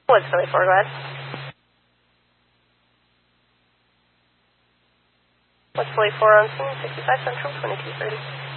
Woods Philly 4, go ahead. Woods Philly 4 on scene, 65 Central, 2230.